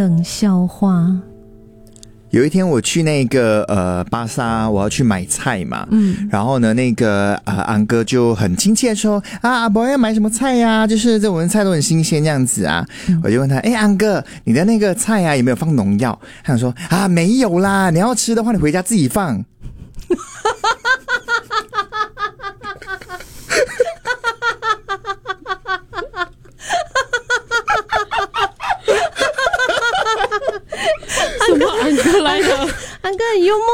冷笑话。 有一天我去那个巴萨，我要去买菜嘛，然后呢那个安哥就很亲切说阿伯要买什么菜呀？就是这我们菜都很新鲜这样子啊。我就问他，安哥，你的那个菜啊有没有放农药？他想说没有啦，你要吃的话你回家自己放。 什么安哥来的？安哥很幽默